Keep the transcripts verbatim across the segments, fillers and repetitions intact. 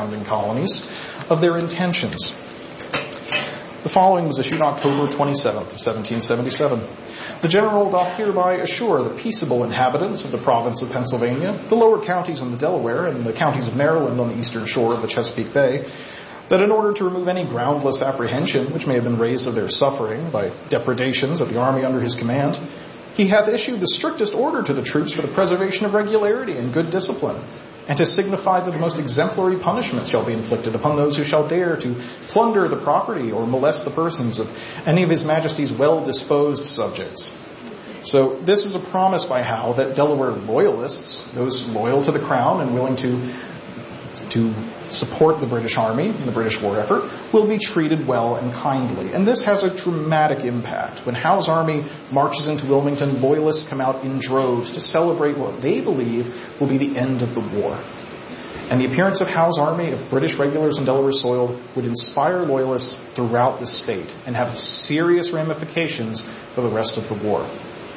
surrounding colonies of their intentions. The following was issued October twenty-seventh of seventeen seventy-seven. The General doth hereby assure the peaceable inhabitants of the province of Pennsylvania, the lower counties on the Delaware, and the counties of Maryland on the eastern shore of the Chesapeake Bay, that in order to remove any groundless apprehension which may have been raised of their suffering by depredations of the army under his command, he hath issued the strictest order to the troops for the preservation of regularity and good discipline, and to signify that the most exemplary punishment shall be inflicted upon those who shall dare to plunder the property or molest the persons of any of His Majesty's well-disposed subjects. So this is a promise by Howe that Delaware loyalists, those loyal to the crown and willing to to support the British Army and the British war effort, will be treated well and kindly. And this has a dramatic impact. When Howe's army marches into Wilmington, loyalists come out in droves to celebrate what they believe will be the end of the war. And the appearance of Howe's army of British regulars on Delaware soil would inspire loyalists throughout the state and have serious ramifications for the rest of the war.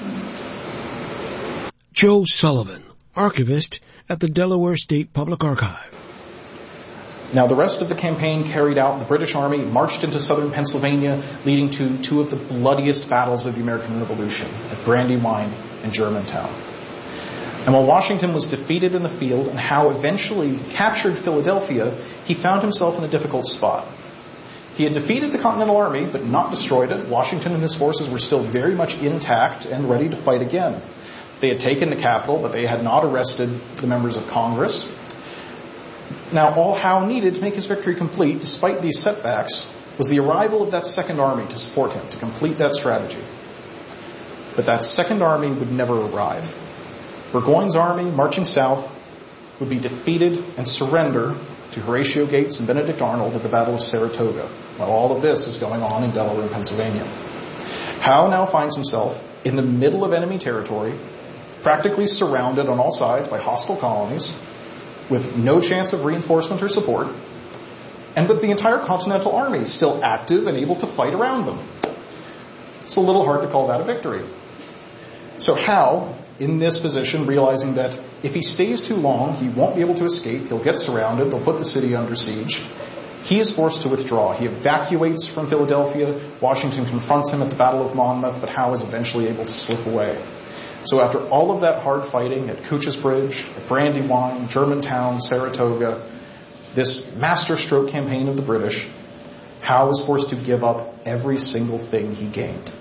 Joe Sullivan, archivist at the Delaware State Public Archive. Now, the rest of the campaign carried out, the British Army marched into southern Pennsylvania, leading to two of the bloodiest battles of the American Revolution, at Brandywine and Germantown. And while Washington was defeated in the field and Howe eventually captured Philadelphia, he found himself in a difficult spot. He had defeated the Continental Army, but not destroyed it. Washington and his forces were still very much intact and ready to fight again. They had taken the capital, but they had not arrested the members of Congress. Now, all Howe needed to make his victory complete, despite these setbacks, was the arrival of that second army to support him, to complete that strategy. But that second army would never arrive. Burgoyne's army, marching south, would be defeated and surrender to Horatio Gates and Benedict Arnold at the Battle of Saratoga, while all of this is going on in Delaware and Pennsylvania. Howe now finds himself in the middle of enemy territory, practically surrounded on all sides by hostile colonies, with no chance of reinforcement or support, and with the entire Continental Army still active and able to fight around them. It's a little hard to call that a victory. So Howe, in this position, realizing that if he stays too long, he won't be able to escape, he'll get surrounded, they'll put the city under siege, he is forced to withdraw. He evacuates from Philadelphia. Washington confronts him at the Battle of Monmouth, but Howe is eventually able to slip away. So after all of that hard fighting at Couch's Bridge, at Brandywine, Germantown, Saratoga, this masterstroke campaign of the British, Howe was forced to give up every single thing he gained.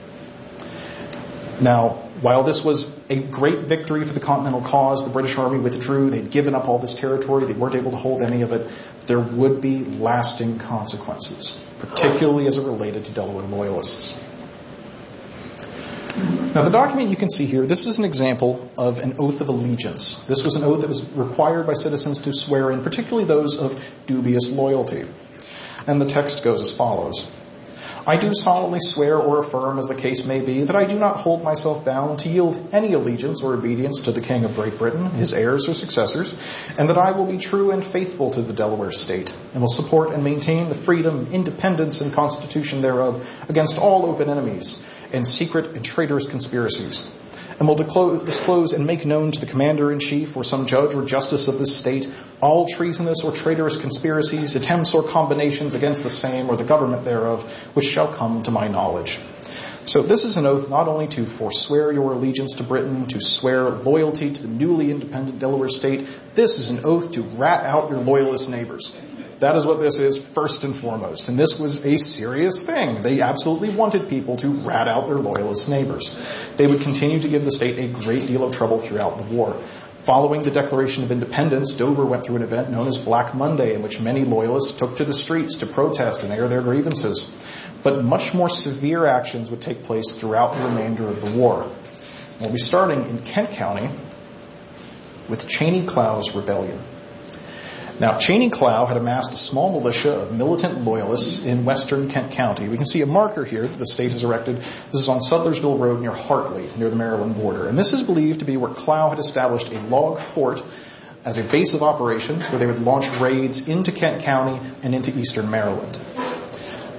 Now, while this was a great victory for the Continental cause, the British Army withdrew, they'd given up all this territory, they weren't able to hold any of it, there would be lasting consequences, particularly as it related to Delaware loyalists. Now, the document you can see here, this is an example of an oath of allegiance. This was an oath that was required by citizens to swear in, particularly those of dubious loyalty. And the text goes as follows. I do solemnly swear or affirm, as the case may be, that I do not hold myself bound to yield any allegiance or obedience to the King of Great Britain, his heirs or successors, and that I will be true and faithful to the Delaware state, and will support and maintain the freedom, independence, and constitution thereof against all open enemies and secret and traitorous conspiracies, and will disclose and make known to the commander-in-chief or some judge or justice of this state all treasonous or traitorous conspiracies, attempts or combinations against the same or the government thereof, which shall come to my knowledge. So this is an oath not only to forswear your allegiance to Britain, to swear loyalty to the newly independent Delaware state, this is an oath to rat out your loyalist neighbors. That is what this is first and foremost. And this was a serious thing. They absolutely wanted people to rat out their loyalist neighbors. They would continue to give the state a great deal of trouble throughout the war. Following the Declaration of Independence, Dover went through an event known as Black Monday, in which many loyalists took to the streets to protest and air their grievances. But much more severe actions would take place throughout the remainder of the war. We'll be starting in Kent County with Cheney Clow's rebellion. Now, Cheney Clow had amassed a small militia of militant loyalists in western Kent County. We can see a marker here that the state has erected. This is on Sudlersville Road near Hartley, near the Maryland border. And this is believed to be where Clow had established a log fort as a base of operations where they would launch raids into Kent County and into eastern Maryland.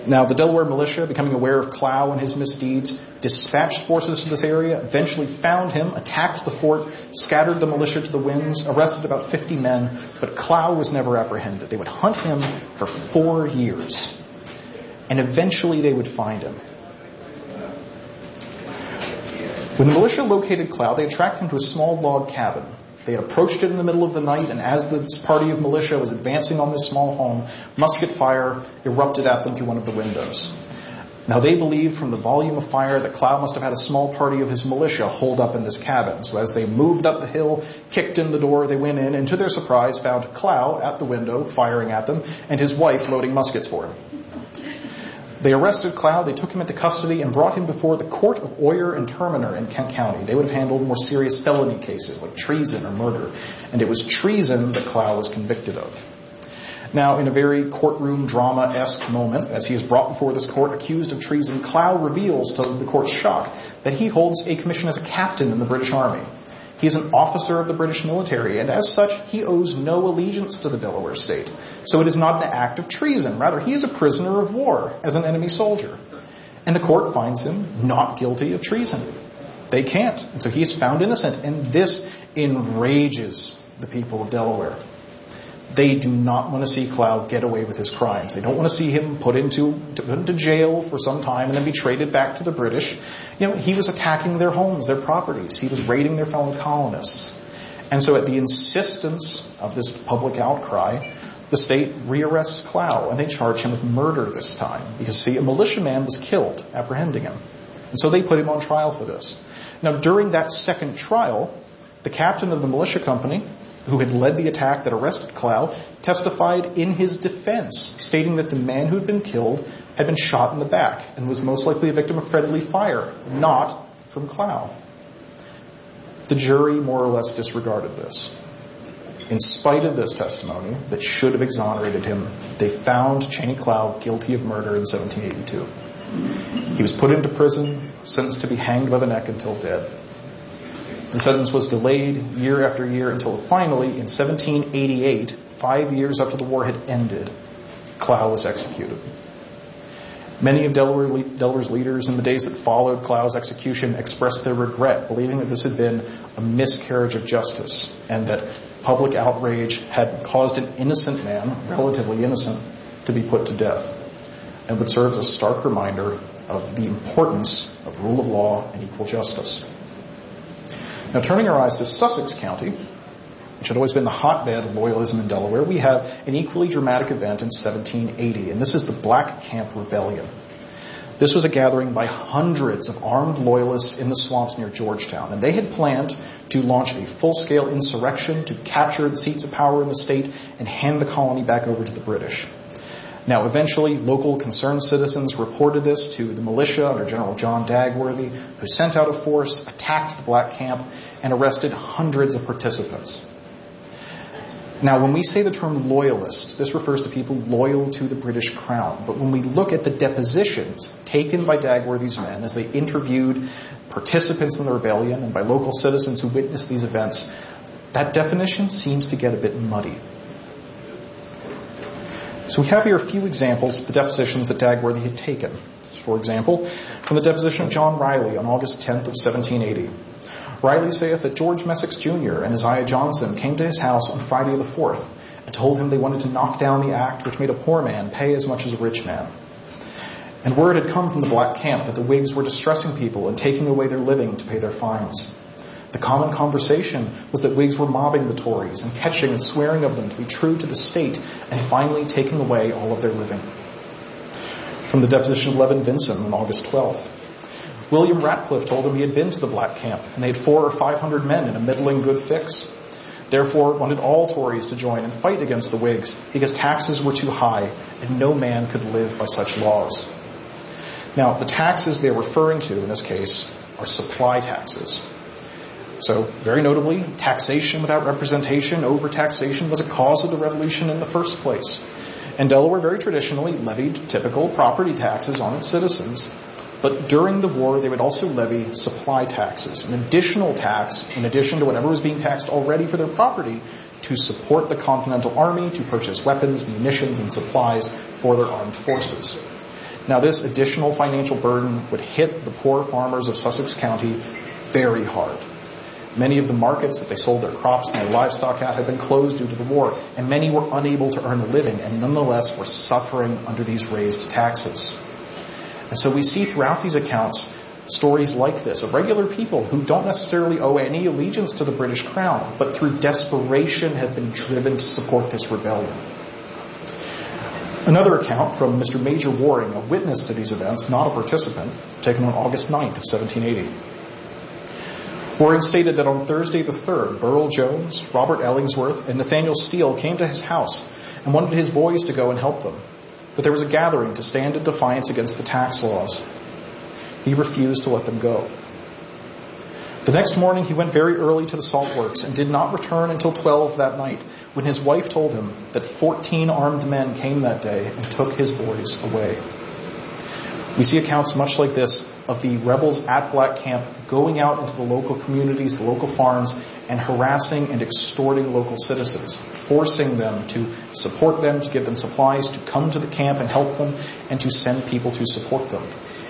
Now, the Delaware militia, becoming aware of Clow and his misdeeds, dispatched forces to this area, eventually found him, attacked the fort, scattered the militia to the winds, arrested about fifty men, but Clow was never apprehended. They would hunt him for four years, and eventually they would find him. When the militia located Clow, they had tracked him to a small log cabin. They had approached it in the middle of the night, and as this party of militia was advancing on this small home, musket fire erupted at them through one of the windows. Now, they believed from the volume of fire that Clow must have had a small party of his militia holed up in this cabin. So as they moved up the hill, kicked in the door, they went in, and to their surprise found Clow at the window, firing at them, and his wife loading muskets for him. They arrested Clow, they took him into custody, and brought him before the Court of Oyer and Terminer in Kent County. They would have handled more serious felony cases like treason or murder, and it was treason that Clow was convicted of. Now, in a very courtroom drama-esque moment, as he is brought before this court accused of treason, Clow reveals to the court's shock that he holds a commission as a captain in the British Army. He is an officer of the British military, and as such, he owes no allegiance to the Delaware state. So it is not an act of treason. Rather, he is a prisoner of war as an enemy soldier. And the court finds him not guilty of treason. They can't. And so he is found innocent, and this enrages the people of Delaware. They do not want to see Clow get away with his crimes. They don't want to see him put into, put into jail for some time and then be traded back to the British. You know, he was attacking their homes, their properties. He was raiding their fellow colonists. And so at the insistence of this public outcry, the state rearrests Clow, and they charge him with murder this time. Because, see, a militiaman was killed apprehending him. And so they put him on trial for this. Now, during that second trial, the captain of the militia company, who had led the attack that arrested Clow, testified in his defense, stating that the man who had been killed had been shot in the back and was most likely a victim of friendly fire, not from Clow. The jury more or less disregarded this. In spite of this testimony that should have exonerated him, they found Cheney Clow guilty of murder in seventeen eighty-two. He was put into prison, sentenced to be hanged by the neck until dead. The sentence was delayed year after year until finally, in seventeen eighty-eight, five years after the war had ended, Clow was executed. Many of Delaware, Delaware's leaders in the days that followed Clow's execution expressed their regret, believing that this had been a miscarriage of justice and that public outrage had caused an innocent man, relatively innocent, to be put to death, and would serve as a stark reminder of the importance of rule of law and equal justice. Now, turning our eyes to Sussex County, which had always been the hotbed of loyalism in Delaware, we have an equally dramatic event in seventeen eighty, and this is the Black Camp Rebellion. This was a gathering by hundreds of armed loyalists in the swamps near Georgetown, and they had planned to launch a full-scale insurrection to capture the seats of power in the state and hand the colony back over to the British. Now, eventually, local concerned citizens reported this to the militia under General John Dagworthy, who sent out a force, attacked the Black Camp, and arrested hundreds of participants. Now, when we say the term loyalists, this refers to people loyal to the British Crown. But when we look at the depositions taken by Dagworthy's men as they interviewed participants in the rebellion and by local citizens who witnessed these events, that definition seems to get a bit muddy. So we have here a few examples of the depositions that Dagworthy had taken. For example, from the deposition of John Riley on August tenth of seventeen eighty. Riley saith that George Messex Junior and Isaiah Johnson came to his house on Friday the fourth and told him they wanted to knock down the act which made a poor man pay as much as a rich man. And word had come from the Black Camp that the Whigs were distressing people and taking away their living to pay their fines. The common conversation was that Whigs were mobbing the Tories and catching and swearing of them to be true to the state and finally taking away all of their living. From the deposition of Levin Vinson on August twelfth. William Ratcliffe told him he had been to the Black Camp and they had four or five hundred men in a middling good fix. Therefore, wanted all Tories to join and fight against the Whigs because taxes were too high and no man could live by such laws. Now, the taxes they're referring to in this case are supply taxes. So, very notably, taxation without representation, overtaxation, was a cause of the revolution in the first place. And Delaware very traditionally levied typical property taxes on its citizens. But during the war, they would also levy supply taxes, an additional tax in addition to whatever was being taxed already for their property to support the Continental Army, to purchase weapons, munitions, and supplies for their armed forces. Now, this additional financial burden would hit the poor farmers of Sussex County very hard. Many of the markets that they sold their crops and their livestock at had been closed due to the war, and many were unable to earn a living and nonetheless were suffering under these raised taxes. And so we see throughout these accounts stories like this of regular people who don't necessarily owe any allegiance to the British crown, but through desperation have been driven to support this rebellion. Another account from Mister Major Waring, a witness to these events, not a participant, taken on August ninth of seventeen eighty. Waring stated that on Thursday the third, Burrell Jones, Robert Ellingsworth, and Nathaniel Steele came to his house and wanted his boys to go and help them. But there was a gathering to stand in defiance against the tax laws. He refused to let them go. The next morning he went very early to the salt works and did not return until twelve that night, when his wife told him that fourteen armed men came that day and took his boys away. We see accounts much like this of the rebels at Black Camp going out into the local communities, the local farms, and harassing and extorting local citizens, forcing them to support them, to give them supplies, to come to the camp and help them, and to send people to support them.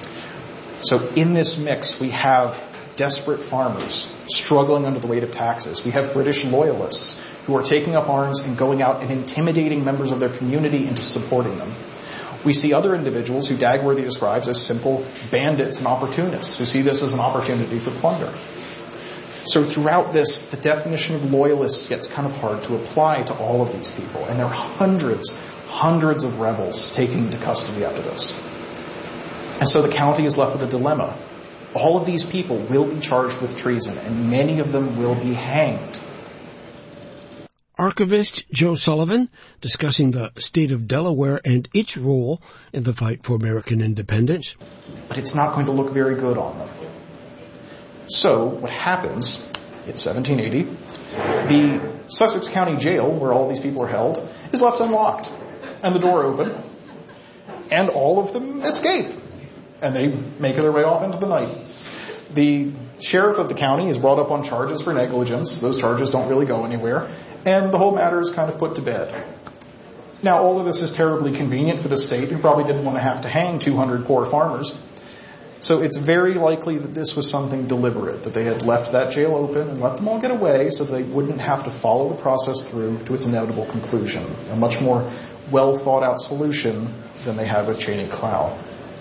So in this mix, we have desperate farmers struggling under the weight of taxes. We have British loyalists who are taking up arms and going out and intimidating members of their community into supporting them. We see other individuals who Dagworthy describes as simple bandits and opportunists who see this as an opportunity for plunder. So throughout this, the definition of loyalists gets kind of hard to apply to all of these people. And there are hundreds, hundreds of rebels taken into custody after this. And so the county is left with a dilemma. All of these people will be charged with treason, and many of them will be hanged. Archivist Joe Sullivan discussing the state of Delaware and its role in the fight for American independence. But it's not going to look very good on them. So what happens in seventeen eighty, the Sussex County Jail, where all these people are held, is left unlocked, and the door open, and all of them escape, and they make their way off into the night. The sheriff of the county is brought up on charges for negligence. Those charges don't really go anywhere. And the whole matter is kind of put to bed. Now, all of this is terribly convenient for the state, who probably didn't want to have to hang two hundred poor farmers. So it's very likely that this was something deliberate, that they had left that jail open and let them all get away so they wouldn't have to follow the process through to its inevitable conclusion. A much more well thought out solution than they have with Cheney Clow.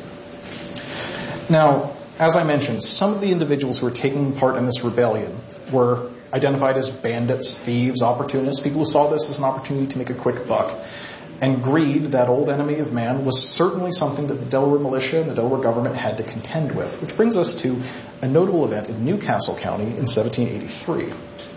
Now, as I mentioned, some of the individuals who were taking part in this rebellion were identified as bandits, thieves, opportunists, people who saw this as an opportunity to make a quick buck. And greed, that old enemy of man, was certainly something that the Delaware militia and the Delaware government had to contend with, which brings us to a notable event in Newcastle County in seventeen eighty-three.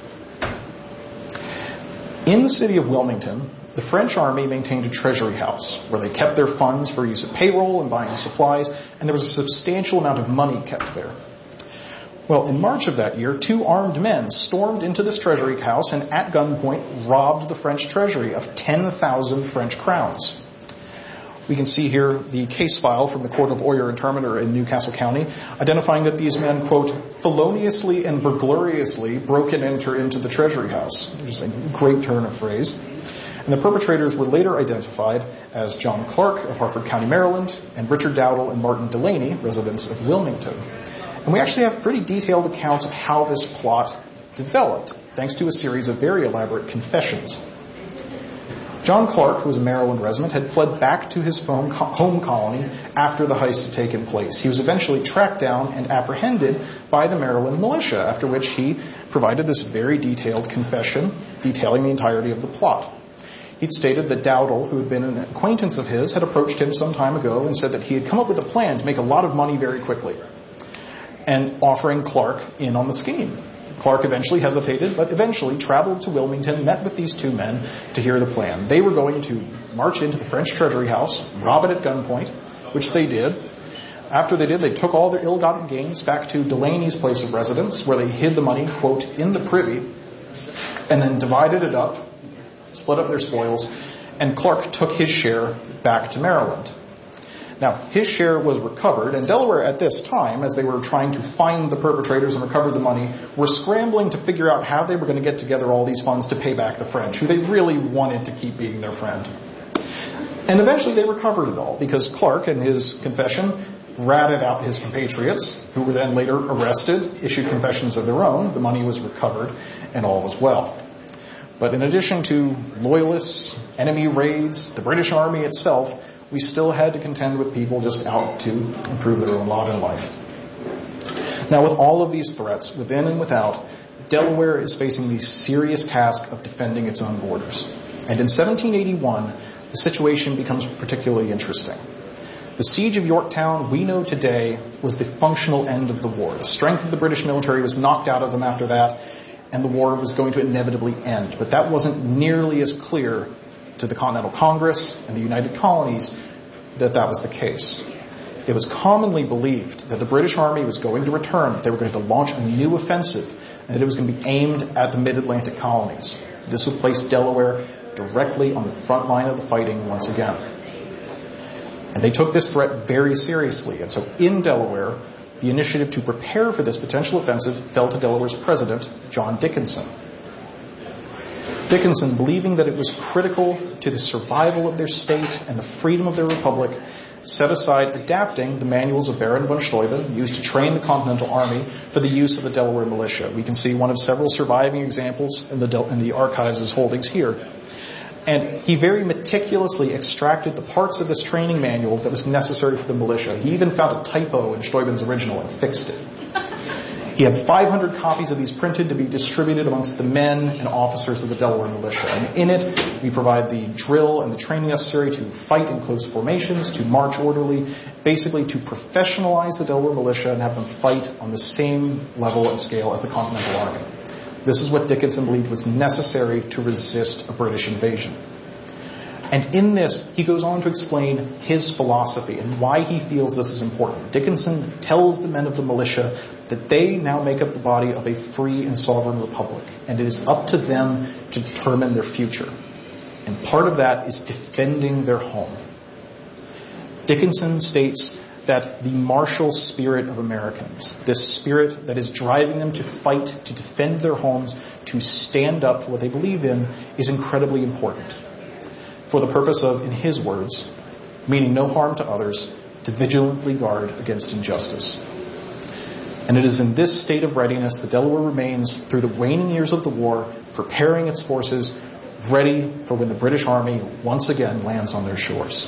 In the city of Wilmington, the French army maintained a treasury house where they kept their funds for use of payroll and buying supplies, and there was a substantial amount of money kept there. Well, in March of that year, two armed men stormed into this treasury house and at gunpoint robbed the French treasury of ten thousand French crowns. We can see here the case file from the Court of Oyer and Terminer in Newcastle County, identifying that these men, quote, feloniously and burglariously broke and entered into the treasury house, which is a great turn of phrase. And the perpetrators were later identified as John Clark of Harford County, Maryland, and Richard Dowdle and Martin Delaney, residents of Wilmington. And we actually have pretty detailed accounts of how this plot developed, thanks to a series of very elaborate confessions. John Clark, who was a Maryland resident, had fled back to his home colony after the heist had taken place. He was eventually tracked down and apprehended by the Maryland militia, after which he provided this very detailed confession detailing the entirety of the plot. He'd stated that Dowdle, who had been an acquaintance of his, had approached him some time ago and said that he had come up with a plan to make a lot of money very quickly, and offering Clark in on the scheme. Clark eventually hesitated, but eventually traveled to Wilmington, met with these two men to hear the plan. They were going to march into the French Treasury House, rob it at gunpoint, which they did. After they did, they took all their ill-gotten gains back to Delaney's place of residence, where they hid the money, quote, in the privy, and then divided it up, split up their spoils, and Clark took his share back to Maryland. Now, his share was recovered, and Delaware at this time, as they were trying to find the perpetrators and recover the money, were scrambling to figure out how they were going to get together all these funds to pay back the French, who they really wanted to keep being their friend. And eventually they recovered it all because Clark, in his confession, ratted out his compatriots, who were then later arrested, issued confessions of their own. The money was recovered, and all was well. But in addition to loyalists, enemy raids, the British Army itself, we still had to contend with people just out to improve their own lot in life. Now, with all of these threats, within and without, Delaware is facing the serious task of defending its own borders. And in seventeen eighty-one, the situation becomes particularly interesting. The siege of Yorktown, we know today, was the functional end of the war. The strength of the British military was knocked out of them after that, and the war was going to inevitably end. But that wasn't nearly as clear to the Continental Congress and the United Colonies that that was the case. It was commonly believed that the British Army was going to return, that they were going to launch a new offensive, and that it was going to be aimed at the mid-Atlantic colonies. This would place Delaware directly on the front line of the fighting once again. And they took this threat very seriously. And so in Delaware, the initiative to prepare for this potential offensive fell to Delaware's president, John Dickinson. Dickinson, believing that it was critical to the survival of their state and the freedom of their republic, set aside adapting the manuals of Baron von Steuben, used to train the Continental Army, for the use of the Delaware militia. We can see one of several surviving examples in the, Del- in the archives' holdings here. And he very meticulously extracted the parts of this training manual that was necessary for the militia. He even found a typo in Steuben's original and fixed it. He had five hundred copies of these printed to be distributed amongst the men and officers of the Delaware militia. And in it, we provide the drill and the training necessary to fight in close formations, to march orderly, basically to professionalize the Delaware militia and have them fight on the same level and scale as the Continental Army. This is what Dickinson believed was necessary to resist a British invasion. And in this, he goes on to explain his philosophy and why he feels this is important. Dickinson tells the men of the militia that they now make up the body of a free and sovereign republic, and it is up to them to determine their future. And part of that is defending their home. Dickinson states that the martial spirit of Americans, this spirit that is driving them to fight, to defend their homes, to stand up for what they believe in, is incredibly important. For the purpose of, in his words, meaning no harm to others, to vigilantly guard against injustice. And it is in this state of readiness that Delaware remains through the waning years of the war, preparing its forces, ready for when the British Army once again lands on their shores.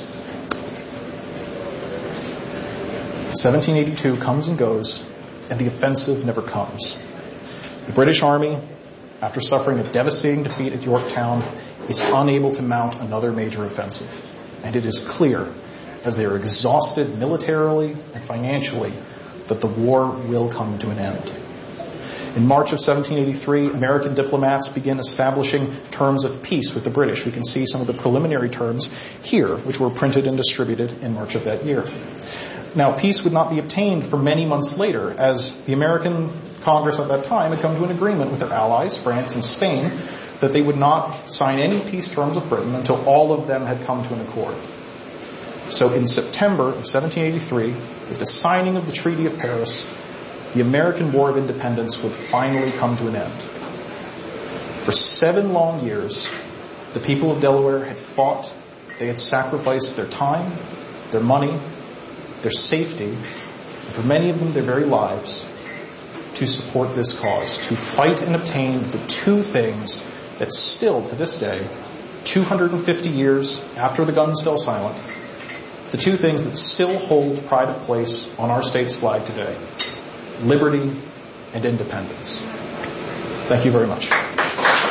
seventeen eighty-two comes and goes, and the offensive never comes. The British Army, after suffering a devastating defeat at Yorktown, is unable to mount another major offensive. And it is clear, as they are exhausted militarily and financially, that the war will come to an end. In March of seventeen eighty-three, American diplomats begin establishing terms of peace with the British. We can see some of the preliminary terms here, which were printed and distributed in March of that year. Now, peace would not be obtained for many months later, as the American Congress at that time had come to an agreement with their allies, France and Spain, that they would not sign any peace terms with Britain until all of them had come to an accord. So in September of seventeen eighty-three, with the signing of the Treaty of Paris, the American War of Independence would finally come to an end. For seven long years, the people of Delaware had fought, they had sacrificed their time, their money, their safety, and for many of them their very lives, to support this cause, to fight and obtain the two things that still, to this day, two hundred fifty years after the guns fell silent, the two things that still hold pride of place on our state's flag today: liberty and independence. Thank you very much.